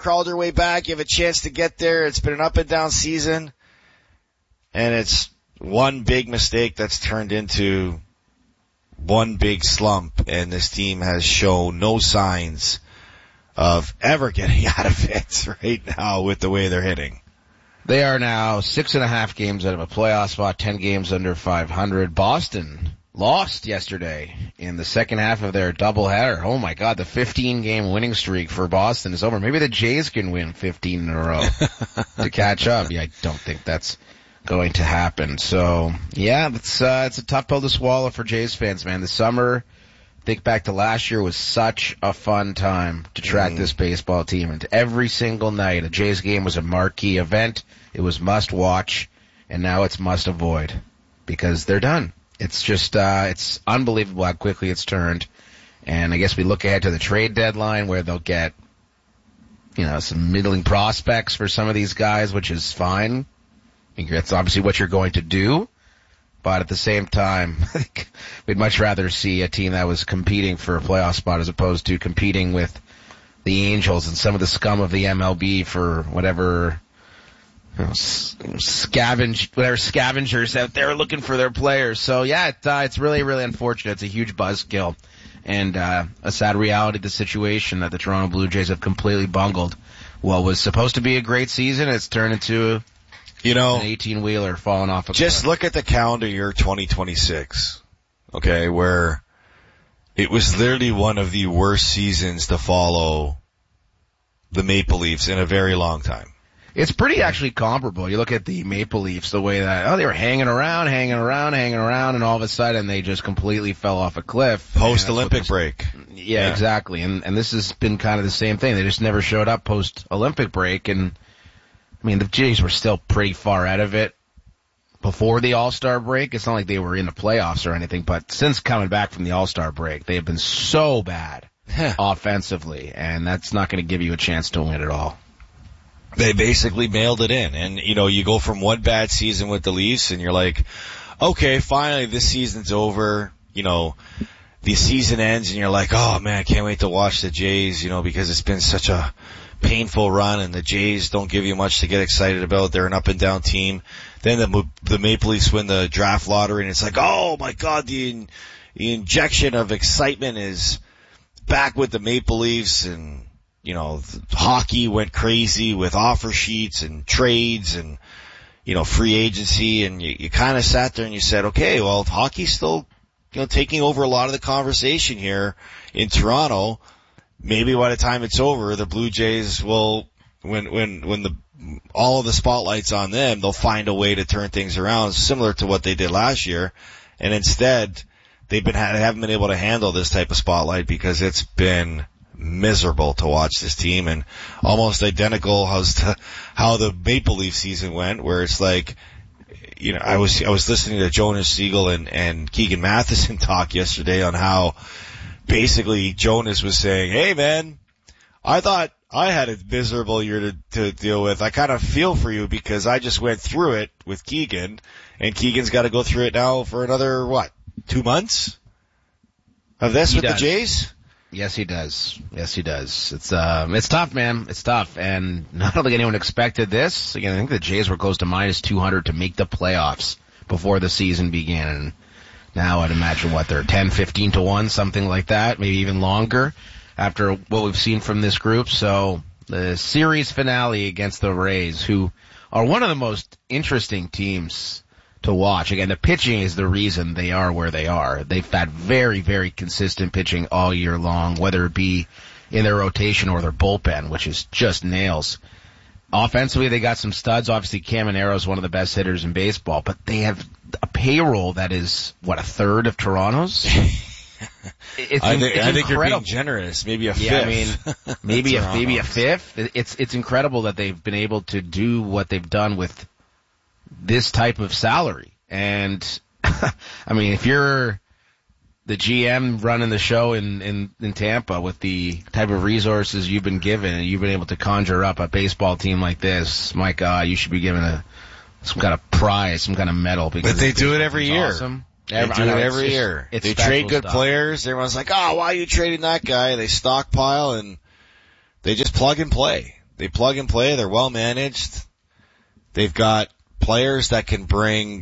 crawled her way back. You have a chance to get there. It's been an up and down season. And it's one big mistake that's turned into one big slump. And this team has shown no signs of ever getting out of it right now with the way they're hitting. They are now 6.5 games out of a playoff spot, 10 games under 500. Boston lost yesterday in the second half of their doubleheader. Oh my God, the 15-game winning streak for Boston is over. Maybe the Jays can win 15 in a row to catch up. Yeah, I don't think that's going to happen. So, yeah, it's a tough pill to swallow for Jays fans, man. The summer, think back to last year, was such a fun time to track this baseball team. And every single night, a Jays game was a marquee event. It was must watch, and now it's must avoid because they're done. It's just, it's unbelievable how quickly it's turned. And I guess we look ahead to the trade deadline where they'll get, some middling prospects for some of these guys, which is fine. I think that's obviously what you're going to do. But at the same time, I think we'd much rather see a team that was competing for a playoff spot as opposed to competing with the Angels and some of the scum of the MLB for whatever scavengers out there looking for their players. So yeah, it's really, really unfortunate. It's a huge buzzkill and a sad reality of the situation that the Toronto Blue Jays have completely bungled. What was supposed to be a great season, it's turned into an 18-wheeler falling off a cliff. Just look at the calendar year 2026, okay, where it was literally one of the worst seasons to follow the Maple Leafs in a very long time. It's pretty actually comparable. You look at the Maple Leafs, the way that, they were hanging around, and all of a sudden they just completely fell off a cliff. Post-Olympic break. Yeah, exactly. And this has been kind of the same thing. They just never showed up post-Olympic break. And, I mean, the Jays were still pretty far out of it before the All-Star break. It's not like they were in the playoffs or anything, but since coming back from the All-Star break, they have been so bad offensively, and that's not going to give you a chance to win at all. They basically mailed it in. And, you go from one bad season with the Leafs and you're like, okay, finally this season's over. The season ends and you're like, oh man, I can't wait to watch the Jays, because it's been such a painful run and the Jays don't give you much to get excited about. They're an up and down team. Then the Maple Leafs win the draft lottery and it's like, oh my God, the injection of excitement is back with the Maple Leafs and, hockey went crazy with offer sheets and trades and, free agency. And you kind of sat there and you said, okay, well, if hockey's still, taking over a lot of the conversation here in Toronto, maybe by the time it's over, the Blue Jays will, when all of the spotlight's on them, they'll find a way to turn things around similar to what they did last year. And instead, they haven't been able to handle this type of spotlight because it's been miserable to watch this team and almost identical as to how the Maple Leaf season went, where it's like, I was listening to Jonas Siegel and Keegan Matheson talk yesterday on how basically Jonas was saying, hey man, I thought I had a miserable year to deal with. I kind of feel for you because I just went through it with Keegan and Keegan's got to go through it now for another, 2 months of this with the Jays? Yes, he does. It's tough, man. It's tough. And I don't think anyone expected this. Again, I think the Jays were close to minus 200 to make the playoffs before the season began. And now I'd imagine they're 10, 15 to 1, something like that, maybe even longer after what we've seen from this group. So the series finale against the Rays, who are one of the most interesting teams to watch. Again, the pitching is the reason they are where they are. They've had very, very consistent pitching all year long, whether it be in their rotation or their bullpen, which is just nails. Offensively, they got some studs. Obviously, Caminero is one of the best hitters in baseball, but they have a payroll that is, a third of Toronto's? I think you're being generous. Maybe a fifth. Yeah, I mean, maybe a fifth. It's incredible that they've been able to do what they've done with this type of salary. And I mean, if you're the GM running the show in Tampa with the type of resources you've been given and you've been able to conjure up a baseball team like this, my God, you should be given some kind of prize, some kind of medal. Because but they do it every year. Awesome. They do it every year. They trade good players. Everyone's like, oh, why are you trading that guy? They stockpile and they just plug and play. They plug and play. They're well managed. They've got players that can bring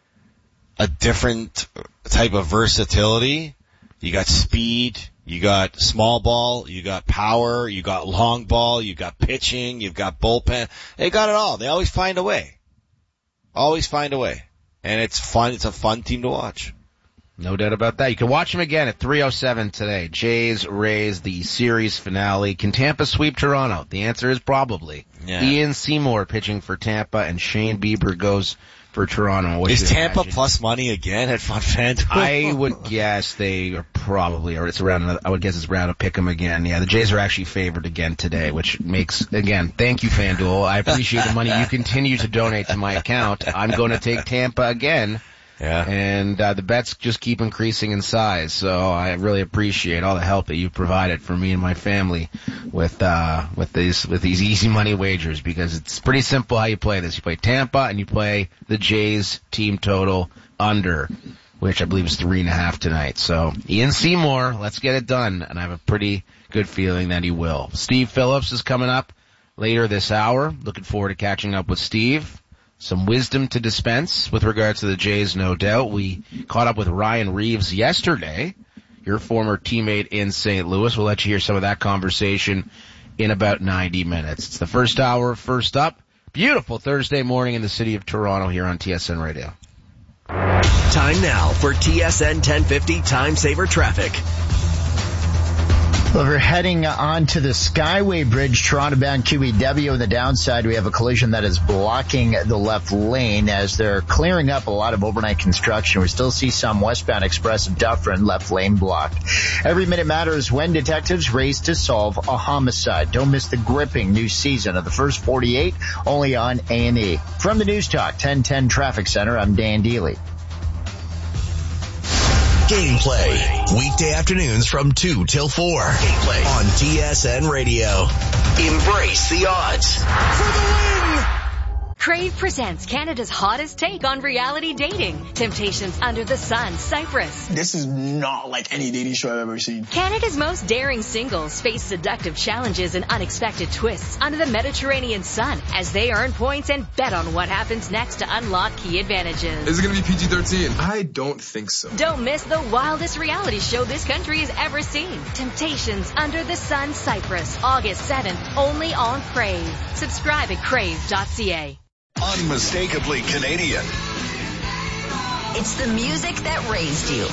a different type of versatility. You got speed, you got small ball, you got power, you got long ball, you got pitching, you've got bullpen. They got it all. They always find a way. Always find a way. And it's fun. It's a fun team to watch. No doubt about that. You can watch them again at 3:07 today. Jays, Rays, the series finale. Can Tampa sweep Toronto? The answer is probably. Yeah. Ian Seymour pitching for Tampa, and Shane Bieber goes for Toronto. Is Tampa plus money again at FanDuel? I would guess they are probably, or it's around, I would guess it's around to pick them again. Yeah, the Jays are actually favored again today, which makes, again, thank you, FanDuel. I appreciate the money you continue to donate to my account. I'm going to take Tampa again. Yeah. And the bets just keep increasing in size, so I really appreciate all the help that you've provided for me and my family with these easy money wagers, because it's pretty simple how you play this. You play Tampa and you play the Jays team total under, which I believe is 3.5 tonight. So Ian Seymour, let's get it done, and I have a pretty good feeling that he will. Steve Phillips is coming up later this hour. Looking forward to catching up with Steve. Some wisdom to dispense with regards to the Jays, no doubt. We caught up with Ryan Reeves yesterday, your former teammate in St. Louis. We'll let you hear some of that conversation in about 90 minutes. It's the first hour, first up. Beautiful Thursday morning in the city of Toronto here on TSN Radio. Time now for TSN 1050 Time Saver Traffic. Well, we're heading on to the Skyway Bridge, Toronto-bound QEW. On the downside, we have a collision that is blocking the left lane as they're clearing up a lot of overnight construction. We still see some westbound Express Dufferin left lane blocked. Every minute matters when detectives race to solve a homicide. Don't miss the gripping new season of the First 48, only on A&E. From the News Talk 1010 Traffic Center, I'm Dan Deely. Gameplay, weekday afternoons from 2 till 4. Gameplay on TSN Radio. Embrace the odds for the win! Crave presents Canada's hottest take on reality dating. Temptations Under the Sun, Cyprus. This is not like any dating show I've ever seen. Canada's most daring singles face seductive challenges and unexpected twists under the Mediterranean sun as they earn points and bet on what happens next to unlock key advantages. Is it going to be PG-13? I don't think so. Don't miss the wildest reality show this country has ever seen. Temptations Under the Sun, Cyprus, August 7th, only on Crave. Subscribe at crave.ca. Unmistakably Canadian. It's the music that raised you.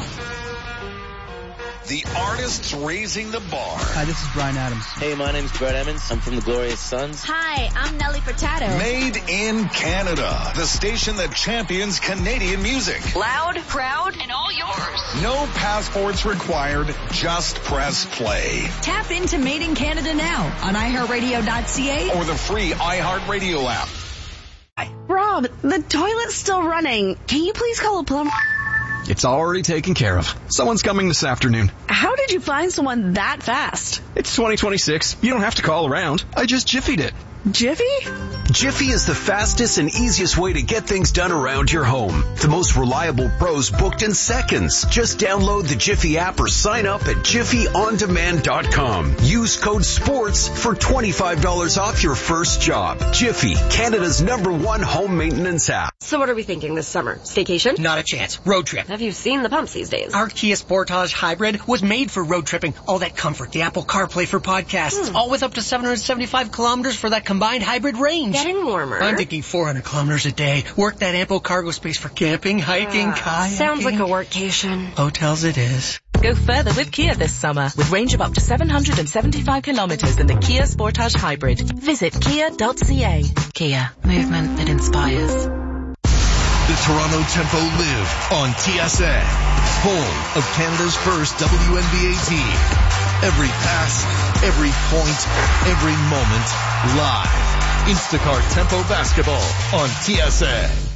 The artists raising the bar. Hi, this is Bryan Adams. Hey, my name's Brett Emmons. I'm from the Glorious Sons. Hi, I'm Nelly Furtado. Made in Canada. The station that champions Canadian music. Loud, proud, and all yours. No passports required. Just press play. Tap into Made in Canada now on iHeartRadio.ca or the free iHeartRadio app. Rob, the toilet's still running. Can you please call a plumber? It's already taken care of. Someone's coming this afternoon. How did you find someone that fast? It's 2026. You don't have to call around. I just Jiffy'd it. Jiffy? Jiffy is the fastest and easiest way to get things done around your home. The most reliable pros booked in seconds. Just download the Jiffy app or sign up at jiffyondemand.com. Use code SPORTS for $25 off your first job. Jiffy, Canada's #1 home maintenance app. So what are we thinking this summer? Staycation? Not a chance. Road trip. Have you seen the pumps these days? Our Kia Sportage Hybrid was made for road tripping. All that comfort, the Apple CarPlay for podcasts, all with up to 775 kilometers for that combined hybrid range. Getting warmer. I'm thinking 400 kilometers a day. Work that ample cargo space for camping, hiking, kayaking. Sounds like a workcation. Hotels it is. Go further with Kia this summer with range of up to 775 kilometers in the Kia Sportage Hybrid. Visit kia.ca. Kia. Movement that inspires. The Toronto Tempo live on TSN, home of Canada's first WNBA team. Every pass, every point, every moment, live. Instacart Tempo Basketball on TSN.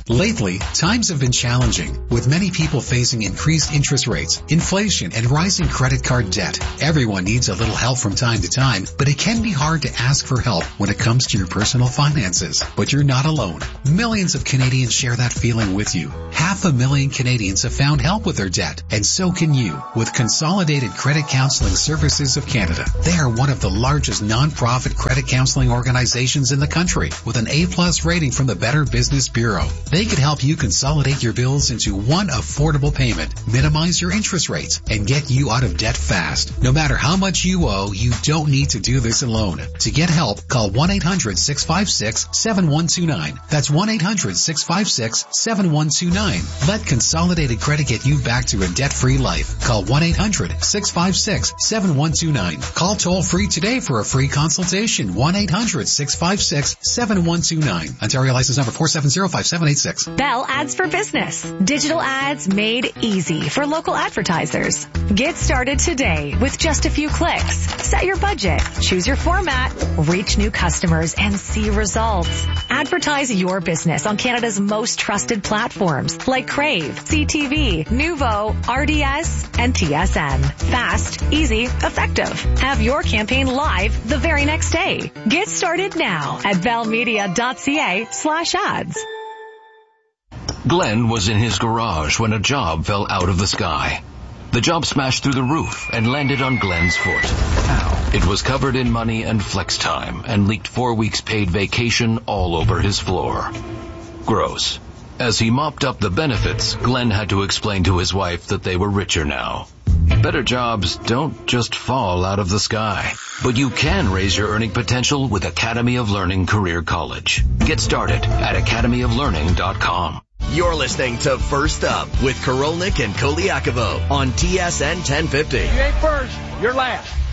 Lately, times have been challenging, with many people facing increased interest rates, inflation, and rising credit card debt. Everyone needs a little help from time to time, but it can be hard to ask for help when it comes to your personal finances. But you're not alone. Millions of Canadians share that feeling with you. 500,000 Canadians have found help with their debt, and so can you with Consolidated Credit Counseling Services of Canada. They are one of the largest non-profit credit counseling organizations in the country with an A+ rating from the Better Business Bureau. They could help you consolidate your bills into one affordable payment, minimize your interest rates, and get you out of debt fast. No matter how much you owe, you don't need to do this alone. To get help, call 1-800-656-7129. That's 1-800-656-7129. Let Consolidated Credit get you back to a debt-free life. Call 1-800-656-7129. Call toll-free today for a free consultation. 1-800-656-7129. Ontario license number 4705786. Bell Ads for Business. Digital ads made easy for local advertisers. Get started today with just a few clicks. Set your budget, choose your format, reach new customers, and see results. Advertise your business on Canada's most trusted platforms like Crave, CTV, Nuvo, RDS, and TSN. Fast, easy, effective. Have your campaign live the very next day. Get started now at bellmedia.ca/ads. Glenn was in his garage when a job fell out of the sky. The job smashed through the roof and landed on Glenn's foot. Ow. It was covered in money and flex time and leaked 4 weeks paid vacation all over his floor. Gross. As he mopped up the benefits, Glenn had to explain to his wife that they were richer now. Better jobs don't just fall out of the sky, but you can raise your earning potential with Academy of Learning Career College. Get started at academyoflearning.com. You're listening to First Up with Korolnik and Koliakovo on TSN 1050. You ain't first, you're last.